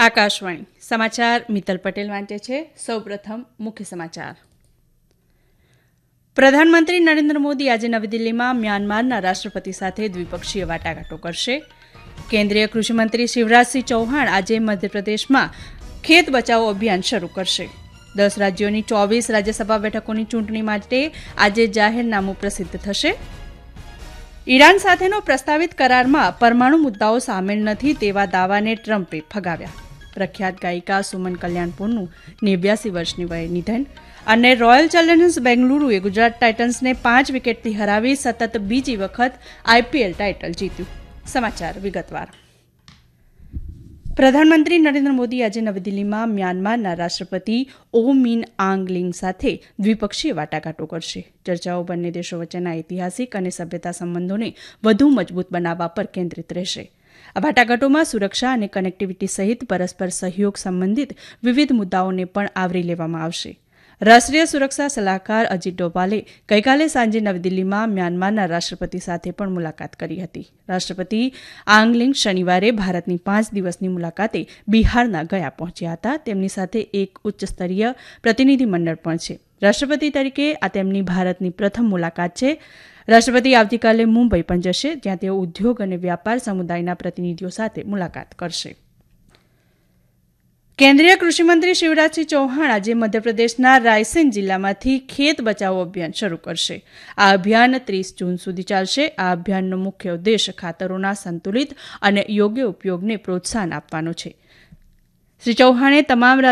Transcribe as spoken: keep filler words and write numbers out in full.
આકાશવાણી સમાચાર મિત્તલ પટેલ વાંચે છે. સૌપ્રથમ મુખ્ય સમાચાર. પ્રધાનમંત્રી નરેન્દ્ર મોદી આજે નવી દિલ્હીમાં મ્યાનમારના રાષ્ટ્રપતિ સાથે દ્વિપક્ષીય વાટાઘાટો કરશે. કેન્દ્રીય કૃષિમંત્રી શિવરાજસિંહ ચૌહાણ આજે મધ્યપ્રદેશમાં ખેત બચાવો અભિયાન શરૂ કરશે. દસ રાજ્યોની ચોવીસ રાજ્યસભા બેઠકોની ચૂંટણી માટે આજે જાહેરનામું પ્રસિદ્ધ થશે. ઈરાન સાથેનો પ્રસ્તાવિત કરારમાં પરમાણુ મુદ્દાઓ સામેલ નથી તેવા દાવાને ટ્રમ્પે ફગાવ્યા. પ્રખ્યાત ગાયિકા સુમન કલ્યાણપુરનું નેવ્યાસી વર્ષની વયે નિધન. અને રોયલ ચેલેન્જર્સ બેંગલુરુએ ગુજરાત ટાઇટન્સને પાંચ વિકેટથી હરાવી સતત બીજી વખત આઈપીએલ ટાઇટલ જીત્યું. સમાચાર વિગતવાર. પ્રધાનમંત્રી નરેન્દ્ર મોદી આજે નવી દિલ્હીમાં મ્યાનમારના રાષ્ટ્રપતિ ઓ મીન આંગ લીંગ સાથે દ્વિપક્ષીય વાટાઘાટો કરશે. ચર્ચાઓ બંને દેશો વચ્ચેના ઐતિહાસિક અને સભ્યતા સંબંધોને વધુ મજબૂત બનાવવા પર કેન્દ્રિત રહેશે. આ વાટાઘાટોમાં સુરક્ષા અને કનેક્ટિવિટી સહિત પરસ્પર સહયોગ સંબંધિત વિવિધ મુદ્દાઓને પણ આવરી લેવામાં આવશે. રાષ્ટ્રીય સુરક્ષા સલાહકાર અજીત ડોભાલે ગઈકાલે સાંજે નવી દિલ્હીમાં મ્યાનમારના રાષ્ટ્રપતિ સાથે પણ મુલાકાત કરી હતી. રાષ્ટ્રપતિ આંગલિંગ શનિવારે ભારતની પાંચ દિવસની મુલાકાતે બિહારના ગયા પહોંચ્યા હતા. તેમની સાથે એક ઉચ્ચસ્તરીય પ્રતિનિધિમંડળ પણ છે. રાષ્ટ્રપતિ તરીકે આ તેમની ભારતની પ્રથમ મુલાકાત છે. રાષ્ટ્રપતિ આવતીકાલે મુંબઈ પણ જશે, જ્યાં તેઓ ઉદ્યોગ અને વ્યાપાર સમુદાયના પ્રતિનિધિઓ સાથે મુલાકાત કરશે. કેન્દ્રીય કૃષિમંત્રી શિવરાજસિંહ ચૌહાણ આજે મધ્યપ્રદેશના રાયસેન જિલ્લામાંથી ખેત બચાવો અભિયાન શરૂ કરશે. આ અભિયાન ત્રીસ જૂન સુધી ચાલશે. આ અભિયાનનો મુખ્ય ઉદ્દેશ ખાતરોના સંતુલિત અને યોગ્ય ઉપયોગને પ્રોત્સાહન આપવાનો છે. શ્રી ચૌહાણે તમામ